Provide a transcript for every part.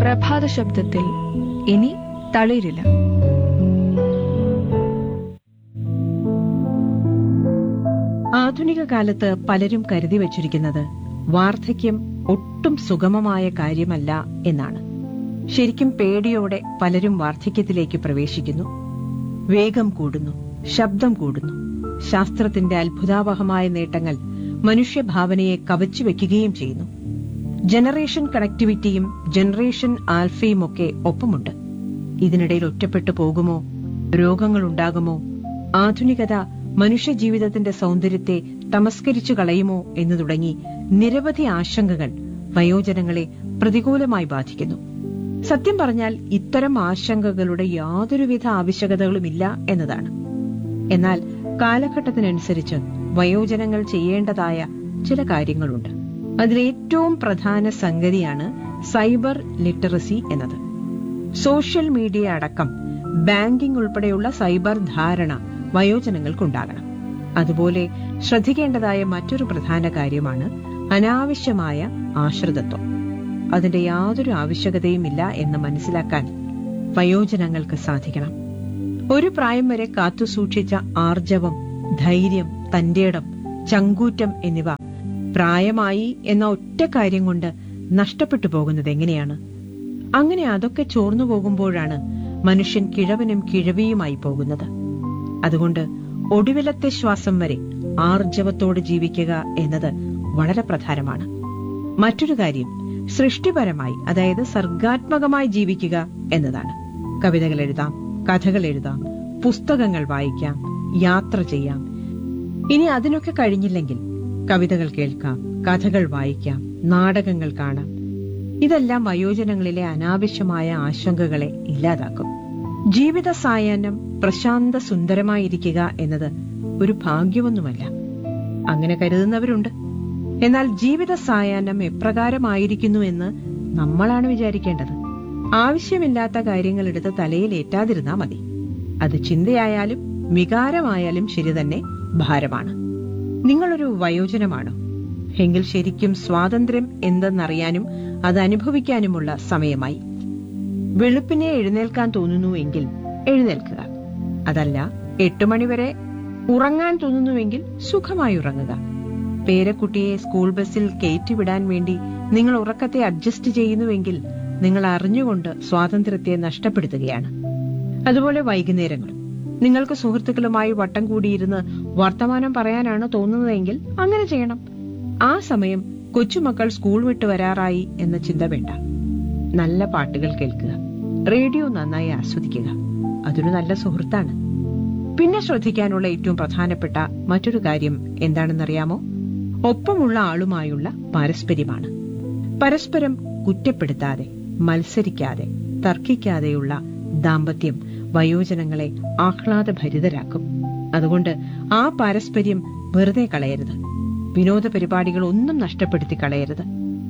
പ്രഭാത ശബ്ദത്തിൽ ഇനി തളിരില്ല. ആധുനിക കാലത്ത് പലരും കരുതി വച്ചിരിക്കുന്നത് വാർദ്ധക്യം ഒട്ടും സുഗമമായ കാര്യമല്ല എന്നാണ്. ശരിക്കും പേടിയോടെ പലരും വാർദ്ധക്യത്തിലേക്ക് പ്രവേശിക്കുന്നു. വേഗം കൂടുന്നു, ശബ്ദം കൂടുന്നു. ശാസ്ത്രത്തിന്റെ അത്ഭുതാവഹമായ നേട്ടങ്ങൾ മനുഷ്യഭാവനയെ കവച്ചുവെക്കുകയും ചെയ്യുന്നു. ജനറേഷൻ കണക്ടിവിറ്റിയും ജനറേഷൻ ആൽഫയുമൊക്കെ ഒപ്പമുണ്ട്. ഇതിനിടയിൽ ഒറ്റപ്പെട്ടു പോകുമോ? രോഗങ്ങളുണ്ടാകുമോ? ആധുനികത മനുഷ്യജീവിതത്തിന്റെ സൗന്ദര്യത്തെ തമസ്കരിച്ചു കളയുമോ എന്നു തുടങ്ങി നിരവധി ആശങ്കകൾ വയോജനങ്ങളെ പ്രതികൂലമായി ബാധിക്കുന്നു. സത്യം പറഞ്ഞാൽ ഇത്തരം ആശങ്കകളുടെ യാതൊരുവിധ ആവശ്യകതകളുമില്ല എന്നതാണ്. എന്നാൽ കാലഘട്ടത്തിനനുസരിച്ച് വയോജനങ്ങൾ ചെയ്യേണ്ടതായ ചില കാര്യങ്ങളുണ്ട്. അതിലേറ്റവും പ്രധാന സംഗതിയാണ് സൈബർ ലിറ്ററസി എന്നത്. സോഷ്യൽ മീഡിയ അടക്കം ബാങ്കിംഗ് ഉൾപ്പെടെയുള്ള സൈബർ ധാരണ വയോജനങ്ങൾക്കുണ്ടാകണം. അതുപോലെ ശ്രദ്ധിക്കേണ്ടതായ മറ്റൊരു പ്രധാന കാര്യമാണ് അനാവശ്യമായ ആശ്രിതത്വം. അതിന്റെ യാതൊരു ആവശ്യകതയുമില്ല എന്ന് മനസ്സിലാക്കാൻ വയോജനങ്ങൾക്ക് സാധിക്കണം. ഒരു പ്രായം വരെ കാത്തുസൂക്ഷിച്ച ആർജവം, ധൈര്യം, തന്റേടം, ചങ്കൂറ്റം എന്നിവ പ്രായമായി എന്ന ഒറ്റ കാര്യം കൊണ്ട് നഷ്ടപ്പെട്ടു പോകുന്നത് എങ്ങനെയാണ്? അങ്ങനെ അതൊക്കെ ചോർന്നു പോകുമ്പോഴാണ് മനുഷ്യൻ കിഴവനും കിഴവിയുമായി പോകുന്നത്. അതുകൊണ്ട് ഒടുവിലത്തെ ശ്വാസം വരെ ആർജവത്തോട് ജീവിക്കുക എന്നത് വളരെ പ്രധാനമാണ്. മറ്റൊരു കാര്യം സൃഷ്ടിപരമായി, അതായത് സർഗാത്മകമായി ജീവിക്കുക എന്നതാണ്. കവിതകൾ എഴുതാം, കഥകൾ എഴുതാം, പുസ്തകങ്ങൾ വായിക്കാം, യാത്ര ചെയ്യാം. ഇനി അതിനൊക്കെ കഴിഞ്ഞില്ലെങ്കിൽ കവിതകൾ കേൾക്കാം, കഥകൾ വായിക്കാം, നാടകങ്ങൾ കാണാം. ഇതെല്ലാം വയോജനങ്ങളിലെ അനാവശ്യമായ ആശങ്കകളെ ഇല്ലാതാക്കും. ജീവിത സായാഹ്നം പ്രശാന്ത സുന്ദരമായിരിക്കുക എന്നത് ഒരു ഭാഗ്യമൊന്നുമല്ല. അങ്ങനെ കരുതുന്നവരുണ്ട്. എന്നാൽ ജീവിത സായാഹ്നം എപ്രകാരമായിരിക്കുന്നു എന്ന് നമ്മളാണ് വിചാരിക്കേണ്ടത്. ആവശ്യമില്ലാത്ത കാര്യങ്ങൾ എടുത്ത് തലയിലേറ്റാതിരുന്നാ മതി. അത് ചിന്തയായാലും വികാരമായാലും ശരി തന്നെ ഭാരമാണ്. നിങ്ങളൊരു വയോജനമാണോ? എങ്കിൽ ശരിക്കും സ്വാതന്ത്ര്യം എന്തെന്നറിയാനും അത് അനുഭവിക്കാനുമുള്ള സമയമായി. വെളുപ്പിനെ എഴുന്നേൽക്കാൻ തോന്നുന്നുവെങ്കിൽ എഴുന്നേൽക്കുക. അതല്ല 8 മണിവരെ ഉറങ്ങാൻ തോന്നുന്നുവെങ്കിൽ സുഖമായി ഉറങ്ങുക. പേരക്കുട്ടിയെ സ്കൂൾ ബസ്സിൽ കയറ്റിവിടാൻ വേണ്ടി നിങ്ങൾ ഉറക്കത്തെ അഡ്ജസ്റ്റ് ചെയ്യുന്നുവെങ്കിൽ നിങ്ങൾ അറിഞ്ഞുകൊണ്ട് സ്വാതന്ത്ര്യത്തെ നഷ്ടപ്പെടുത്തുകയാണ്. അതുപോലെ വൈകുന്നേരങ്ങളും നിങ്ങൾക്ക് സുഹൃത്തുക്കളുമായി വട്ടം കൂടിയിരുന്ന് വർത്തമാനം പറയാനാണ് തോന്നുന്നതെങ്കിൽ അങ്ങനെ ചെയ്യണം. ആ സമയം കൊച്ചുമക്കൾ സ്കൂൾ വിട്ട് വരാറായി എന്ന ചിന്ത വേണ്ട. നല്ല പാട്ടുകൾ കേൾക്കുക, റേഡിയോ നന്നായി ആസ്വദിക്കുക. അതൊരു നല്ല സുഹൃത്താണ്. പിന്നെ ശ്രദ്ധിക്കാനുള്ള ഏറ്റവും പ്രധാനപ്പെട്ട മറ്റൊരു കാര്യം എന്താണെന്നറിയാമോ? ഒപ്പമുള്ള ആളുമായുള്ള പാരസ്പര്യമാണ്. പരസ്പരം കുറ്റപ്പെടുത്താതെ, മത്സരിക്കാതെ, തർക്കിക്കാതെയുള്ള ദാമ്പത്യം വയോജനങ്ങളെ ആഹ്ലാദഭരിതരാക്കും. അതുകൊണ്ട് ആ പാരസ്പര്യം വെറുതെ കളയരുത്. വിനോദ പരിപാടികൾ ഒന്നും നഷ്ടപ്പെടുത്തി കളയരുത്.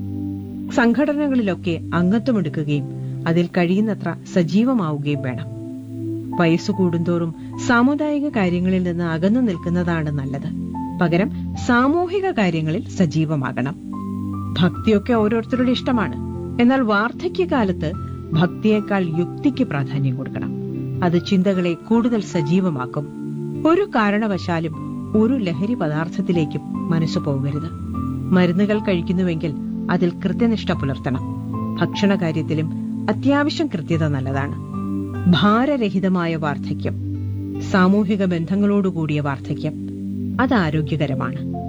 സംഘടനകളിലൊക്കെ അംഗത്വമെടുക്കുകയും അതിൽ കഴിയുന്നത്ര സജീവമാവുകയും വേണം. വയസ്സു കൂടുന്തോറും സാമുദായിക കാര്യങ്ങളിൽ നിന്ന് അകന്നു നിൽക്കുന്നതാണ് നല്ലത്. പകരം സാമൂഹിക കാര്യങ്ങളിൽ സജീവമാകണം. ഭക്തിയൊക്കെ ഓരോരുത്തരുടെ ഇഷ്ടമാണ്. എന്നാൽ വാർദ്ധക്യകാലത്ത് ഭക്തിയേക്കാൾ യുക്തിക്ക് പ്രാധാന്യം കൊടുക്കണം. അത് ചിന്തകളെ കൂടുതൽ സജീവമാക്കും. ഒരു കാരണവശാലും ഒരു ലഹരി പദാർത്ഥത്തിലേക്കും മനസ്സു പോകരുത്. മരുന്നുകൾ കഴിക്കുന്നുവെങ്കിൽ അതിൽ കൃത്യനിഷ്ഠ പുലർത്തണം. ഭക്ഷണകാര്യത്തിലും അത്യാവശ്യം കൃത്യത നല്ലതാണ്. ഭാരരഹിതമായ വാർദ്ധക്യം, സാമൂഹിക ബന്ധങ്ങളോടുകൂടിയ വാർദ്ധക്യം, അത് ആരോഗ്യകരമാണ്.